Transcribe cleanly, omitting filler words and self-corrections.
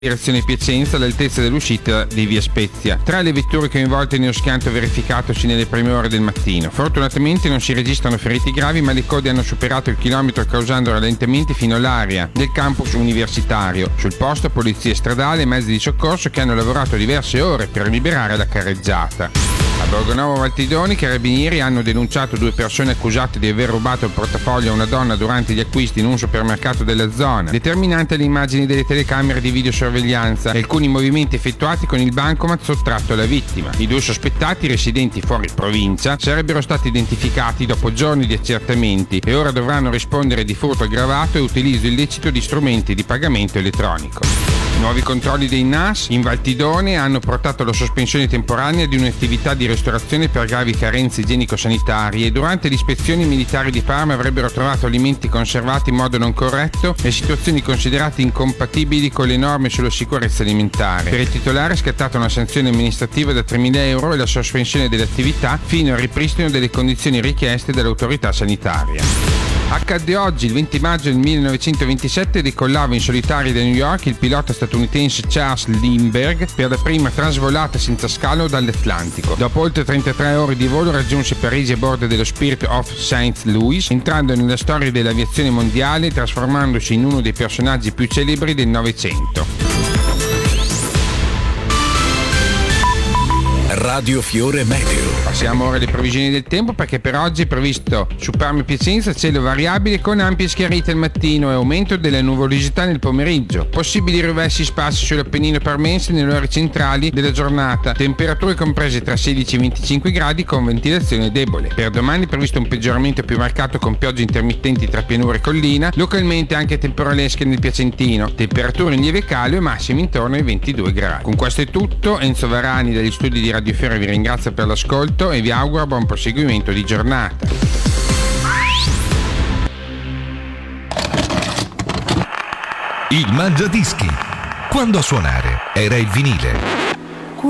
direzione Piacenza all'altezza dell'uscita di via Spezia. Tra le vetture coinvolte nello schianto verificatosi nelle prime ore del mattino. Fortunatamente non si registrano feriti gravi, ma le code hanno superato il chilometro causando rallentamenti fino all'area del campus universitario. Sul posto polizia stradale e mezzi di soccorso che hanno lavorato diverse ore per liberare la carreggiata. A Borgonovo Valtidoni, i carabinieri hanno denunciato 2 persone accusate di aver rubato il portafoglio a una donna durante gli acquisti in un supermercato della zona. Determinante le immagini delle telecamere di videosorveglianza e alcuni movimenti effettuati con il bancomat sottratto alla vittima. I 2 sospettati, residenti fuori provincia, sarebbero stati identificati dopo giorni di accertamenti e ora dovranno rispondere di furto aggravato e utilizzo illecito di strumenti di pagamento elettronico. Nuovi controlli dei NAS in Valtidone hanno portato alla sospensione temporanea di un'attività di ristorazione per gravi carenze igienico-sanitarie e durante le ispezioni i militari di Parma avrebbero trovato alimenti conservati in modo non corretto e situazioni considerate incompatibili con le norme sulla sicurezza alimentare. Per il titolare è scattata una sanzione amministrativa da 3.000 euro e la sospensione dell'attività fino al ripristino delle condizioni richieste dall'autorità sanitaria. Accadde oggi, il 20 maggio del 1927, decollava in solitaria da New York il pilota statunitense Charles Lindbergh per la prima trasvolata senza scalo dall'Atlantico. Dopo oltre 33 ore di volo raggiunse Parigi a bordo dello Spirit of St. Louis, entrando nella storia dell'aviazione mondiale e trasformandosi in uno dei personaggi più celebri del Novecento. Radio Fiore Meteo. Passiamo ora alle previsioni del tempo, perché per oggi è previsto su Parma e Piacenza cielo variabile con ampie schiarite al mattino e aumento della nuvolosità nel pomeriggio. Possibili rivessi sparsi sull'Appennino parmense nelle ore centrali della giornata. Temperature comprese tra 16 e 25 gradi con ventilazione debole. Per domani è previsto un peggioramento più marcato con piogge intermittenti tra pianura e collina, localmente anche temporalesche nel Piacentino. Temperature in lieve calo e massimi intorno ai 22 gradi. Con questo è tutto. Enzo Varani dagli studi di Radio Fiore vi ringrazio per l'ascolto e vi auguro buon proseguimento di giornata. Il Mangiadischi. Quando a suonare era il vinile.